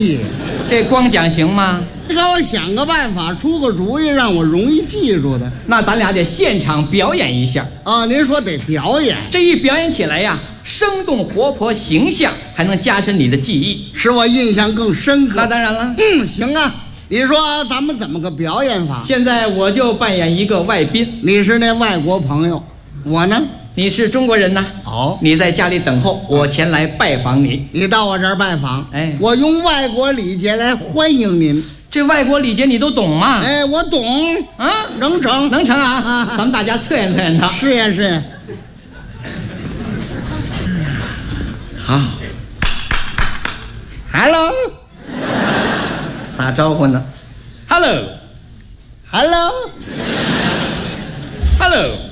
这光讲行吗？ 你给我想个办法，出个主意，让我容易记住的。 那咱俩得现场表演一下啊！您说得表演， 这一表演起来呀，生动活泼，形象，还能加深你的记忆， 使我印象更深刻。 那当然了。 行啊。你说咱们怎么个表演法？ 现在我就扮演一个外宾， 你是那外国朋友，我呢？ 你是中国人呐。 好， 你在家里等候，我前来拜访你。 你到我这儿拜访， 哎， 我用外国礼节来欢迎您。 这外国礼节你都懂吗？ 哎，我懂啊， 能成， 能成啊！咱们大家测验测验它， 试验试验。 好 ，Hello， 打招呼呢 ，Hello，Hello，Hello。